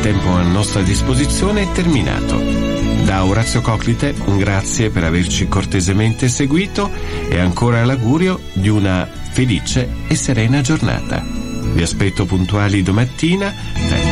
tempo a nostra disposizione è terminato. Da Orazio Coclite un grazie per averci cortesemente seguito e ancora l'augurio di una felice e serena giornata. Vi aspetto puntuali domattina